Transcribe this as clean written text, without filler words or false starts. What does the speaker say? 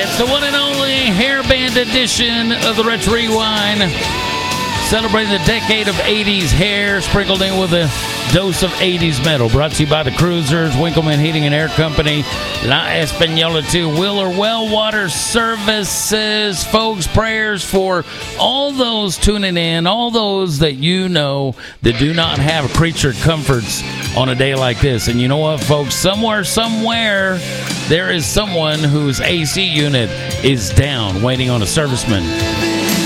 It's the one and only hairband edition of the Retro Rewind. Celebrating the decade of 80s hair, sprinkled in with a dose of 80s metal. Brought to you by the Cruisers, Winkleman Heating and Air Company, La Española 2, Wheeler Well Water Services. Folks, prayers for all those tuning in, all those that you know that do not have creature comforts on a day like this. And you know what, folks? Somewhere, there is someone whose AC unit is down, waiting on a serviceman.